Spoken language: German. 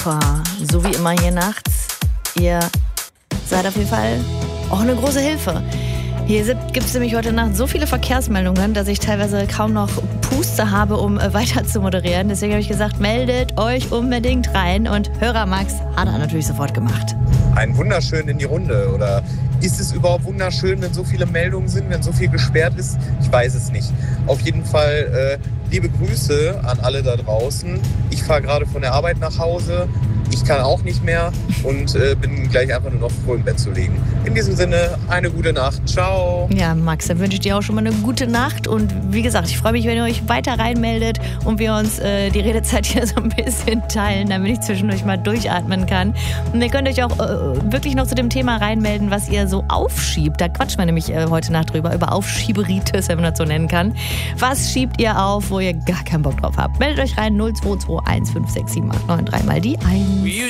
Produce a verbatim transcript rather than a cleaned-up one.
Boah, so wie immer hier nachts. Ihr seid auf jeden Fall auch eine große Hilfe. Hier gibt es nämlich heute Nacht so viele Verkehrsmeldungen, dass ich teilweise kaum noch Puste habe, um äh, weiter zu moderieren. Deswegen habe ich gesagt, meldet euch unbedingt rein. Und Hörer Max hat er natürlich sofort gemacht. Ein wunderschön in die Runde. Oder ist es überhaupt wunderschön, wenn so viele Meldungen sind, wenn so viel gesperrt ist? Ich weiß es nicht. Auf jeden Fall äh, liebe Grüße an alle da draußen. Ich fahre gerade von der Arbeit nach Hause. Ich kann auch nicht mehr und äh, bin gleich einfach nur noch froh im Bett zu liegen. In diesem Sinne, eine gute Nacht. Ciao. Ja, Max, dann wünsche ich dir auch schon mal eine gute Nacht. Und wie gesagt, ich freue mich, wenn ihr euch weiter reinmeldet und wir uns äh, die Redezeit hier so ein bisschen teilen, damit ich zwischendurch mal durchatmen kann. Und ihr könnt euch auch äh, wirklich noch zu dem Thema reinmelden, was ihr so aufschiebt. Da quatschen wir nämlich äh, heute Nacht drüber, über Aufschieberitis, wenn man das so nennen kann. Was schiebt ihr auf, wo ihr gar keinen Bock drauf habt? Meldet euch rein, null zwei zwei eins fünf sechs sieben acht neun drei mal die eins.